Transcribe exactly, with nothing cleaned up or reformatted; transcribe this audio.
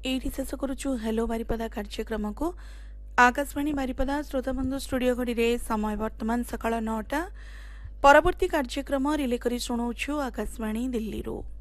एठी शेष करुचु हेलो बारिपदा कार्यक्रम को आकाशवाणी बारिपदा श्रोताबंधु स्टूडियो घड़ी रे समय वर्तमान सकाळ नौटा। परवर्ती कार्यक्रम रिले करी सुनाउछु आकाशवाणी दिल्ली रो।